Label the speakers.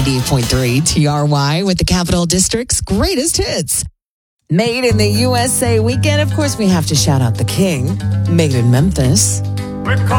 Speaker 1: 98.3 TRY with the Capital District's greatest hits. Made in the USA weekend. Of course, we have to shout out the king. Made in Memphis.